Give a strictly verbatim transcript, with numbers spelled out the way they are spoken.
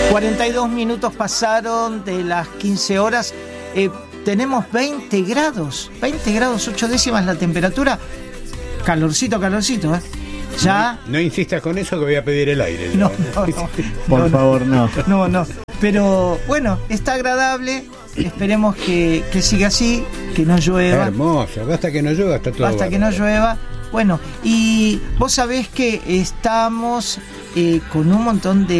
cuarenta y dos minutos pasaron de las quince horas. Eh, tenemos veinte grados, veinte grados ocho décimas la temperatura. Calorcito, calorcito, ¿eh? Ya. No, no insistas con eso que voy a pedir el aire. No, no, no. Por no, favor, no. No, no. Pero bueno, está agradable. Esperemos que, que siga así, que no llueva. Hermoso, basta que no llueva, está todo Basta que no llueva. Bueno, y vos sabés que estamos eh, con un montón de